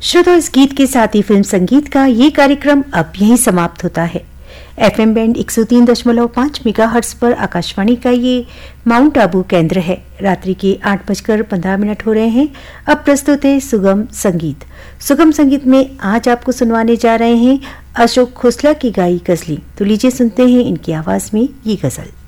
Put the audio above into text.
श्रोताओं, इस गीत के साथ ही फिल्म संगीत का ये कार्यक्रम अब यहीं समाप्त होता है। FM बैंड 103.5 मेगाहर्ट्ज पर आकाशवाणी का ये माउंट आबू केंद्र है। रात्रि के 8:15 हो रहे हैं। अब प्रस्तुत है सुगम संगीत। सुगम संगीत में आज आपको सुनवाने जा रहे हैं अशोक खोसला की गाई गजली। तो लीजिए सुनते हैं इनकी आवाज में ये गजल।